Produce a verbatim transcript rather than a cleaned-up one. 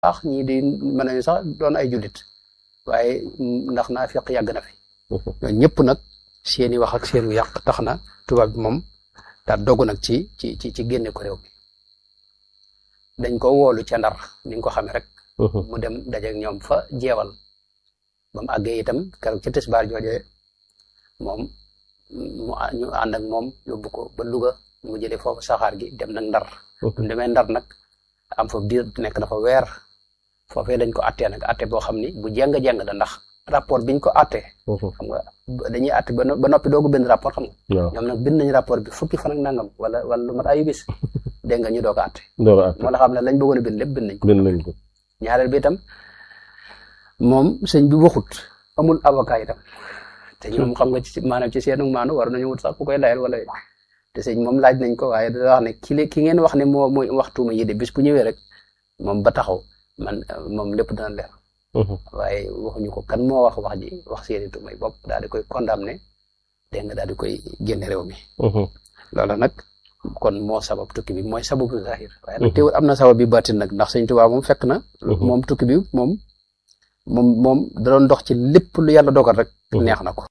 baax ñii di mën nañu sax doon ay jullit waaye ndax naa fiq yàgg na fi ñooñu ñëpp nag seeni wax ak seenu yàq tax na tubaab bi moom daal dogu nag ci ci ci ci génne ko réew mi dañ ko woolu ca Ndar ni nga ko xamee rek mu dem dajeeg ñoom fa jeewal ba mu àggee itam keroog ca tisbaar jooje moom mu ñu ànd ak moom yóbbu ko ba Louga mu jëlee foofu saxaar gi dem nag Ndar mu demee Ndar nag am foofu diir nekk na fa weer foofee dañ ko attee nag atte boo xam ni bu jeng-jeng da ndax rapport biñ ko attee xam nga dañuy atte ba noppi doogu bind rapport xam nga ñoom nag bind nañ rapport bi fukki fan ak nangam wala wala lu mat ayu bis dégg nga ñu doog a atte moo la xam ne lañ bëggoon a bind lépp bind nañ ko bind nañ ko ñaareel bi itam moom sëñ bi waxut amul avocat itam te ñoom xam nga ci maanaam ci seenu maanu war nañu wut sax ku koy layal wala te sëñ moom laaj nañ ko waaye da wax ne ki ki ngeen wax ne moo mooy waxtuuma yi de bis bu ñëwee rek moom ba taxaw man moom lépp dana leer waaye waxuñu ko kan moo wax wax ji wax seeni tuumay bopp daal di koy condamné dégg nga daal di koy génne réew mi loolu nag kon moo sabab tukki bi mooy sababu zahir waaye nag teewul am na sabab bi baatin nag ndax sëñ Tuubaa moom fekk na moom tukki bi moom moom moom da doon dox ci lépp lu yàlla dogal rek neex na ko